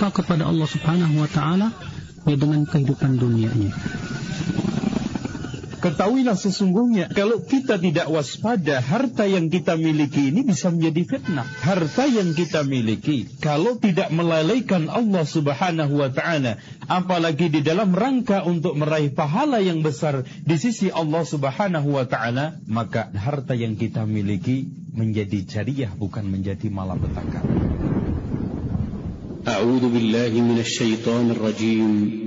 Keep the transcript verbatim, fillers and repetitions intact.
durhaka kepada Allah Subhanahu wa taala ya dengan kehidupan dunianya. Ketahuilah sesungguhnya kalau kita tidak waspada, harta yang kita miliki ini bisa menjadi fitnah. Harta yang kita miliki kalau tidak melalaikan Allah Subhanahu wa taala, apalagi di dalam rangka untuk meraih pahala yang besar di sisi Allah Subhanahu wa taala, maka harta yang kita miliki menjadi jariah, bukan menjadi malapetaka. A'udzu billahi minasy syaithanir rajim.